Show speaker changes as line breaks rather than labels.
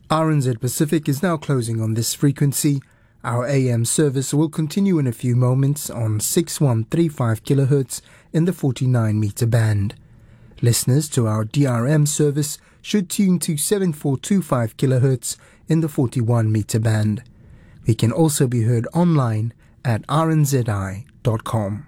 RNZ Pacific is now closing on this frequency. Our AM service will continue in a few moments on 6135 kHz in the 49 meter band. Listeners to our DRM service should tune to 7425 kHz in the 41 meter band. We can also be heard online at rnzi.com.